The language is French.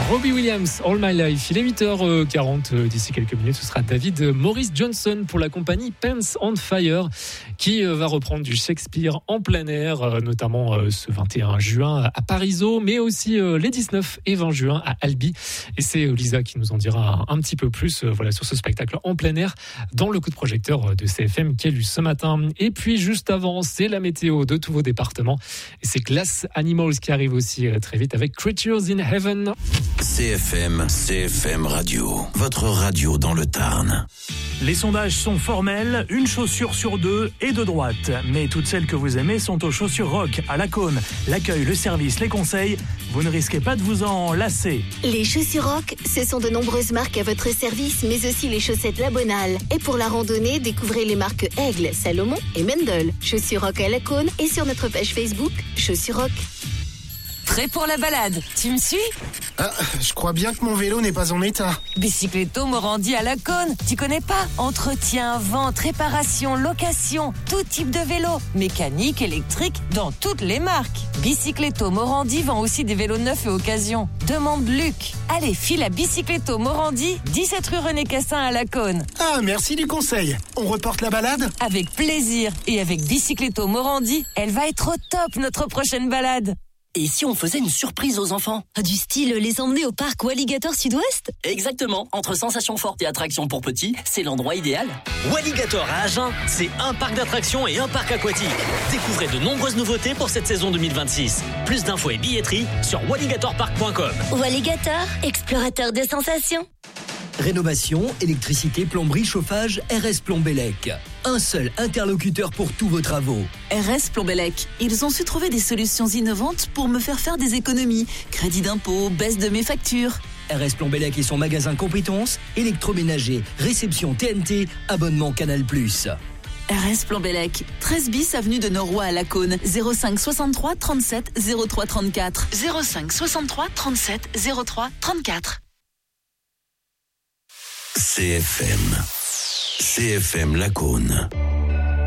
Robbie Williams, All My Life. Il est 8h40. D'ici quelques minutes, ce sera David Morris Johnson pour la compagnie Pants on Fire qui va reprendre du Shakespeare en plein air, notamment ce 21 juin à Parisot, mais aussi les 19 et 20 juin à Albi. Et c'est Lisa qui nous en dira un petit peu plus sur ce spectacle en plein air dans le coup de projecteur de CFM qui a lu ce matin. Et puis juste avant, c'est la météo de tous vos départements. Et c'est Glass Animals qui arrive aussi très vite avec Creatures in Heaven. CFM Radio, votre radio dans le Tarn. Les sondages sont formels, une chaussure sur deux est de droite. Mais toutes celles que vous aimez sont aux chaussures rock, à la Cône. L'accueil, le service, les conseils, vous ne risquez pas de vous en lasser. Les chaussures rock, ce sont de nombreuses marques à votre service, mais aussi les chaussettes La Bonale. Et pour la randonnée, découvrez les marques Aigle, Salomon et Mendel. Chaussures rock à la Cône et sur notre page Facebook, Chaussures rock. Prêt pour la balade? Tu me suis? Je crois bien que mon vélo n'est pas en état. Bicycletto Morandi à la Cône. Tu connais pas? Entretien, vente, réparation, location, tout type de vélo. Mécanique, électrique, dans toutes les marques. Bicycletto Morandi vend aussi des vélos neufs et occasion. Demande Luc. Allez, file à Bicycletto Morandi, 17 rue René Cassin à la Cône. Ah, merci du conseil. On reporte la balade? Avec plaisir. Et avec Bicycletto Morandi, elle va être au top notre prochaine balade. Et si on faisait une surprise aux enfants? Du style les emmener au parc Walligator Sud-Ouest? Exactement, entre sensations fortes et attractions pour petits, c'est l'endroit idéal. Walligator à Agen, c'est un parc d'attractions et un parc aquatique. Découvrez de nombreuses nouveautés pour cette saison 2026. Plus d'infos et billetterie sur walligatorpark.com. Walligator, explorateur de sensations. Rénovation, électricité, plomberie, chauffage, RS Plombellec. Un seul interlocuteur pour tous vos travaux. RS Plombellec. Ils ont su trouver des solutions innovantes pour me faire des économies. Crédit d'impôt, baisse de mes factures. RS Plombellec et son magasin compétences, électroménager, réception TNT, abonnement Canal+. RS Plombellec, 13 bis avenue de Noroy à la Cône, 05 63 37 03 34. 05 63 37 03 34. CFM La Cône.